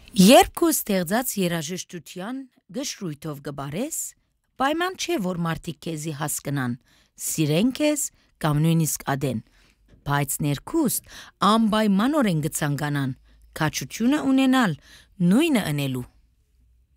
Երբ քու ստեղծած երաժշտության գշրույթով գբարես, պայման չէ, որ մարդիկ քեզի հասկնան, սիրեն քեզ կամ նույնիսկ ադեն, բայց ներքուստ անպայմանորեն գցանկանան քաջությունը ունենալ, նույնը ընելու։